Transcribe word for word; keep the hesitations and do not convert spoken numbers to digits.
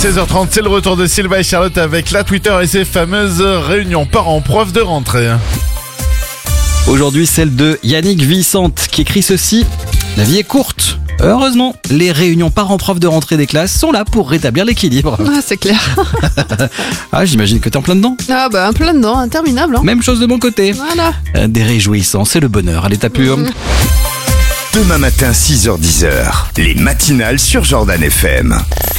seize heures trente, c'est le retour de Sylvain et Charlotte avec la Twitter et ses fameuses réunions parents-prof de rentrée. Aujourd'hui, celle de Yannick Vicente qui écrit ceci. La vie est courte. Heureusement, les réunions parents-prof de rentrée des classes sont là pour rétablir l'équilibre. Ah, c'est clair. Ah, j'imagine que t'es en plein dedans. Ah bah, un plein dedans, interminable. Hein. Même chose de mon côté. Voilà. Euh, Des réjouissances et le bonheur à l'état pur. Mmh. Demain matin, six heures dix, les matinales sur Jordan F M.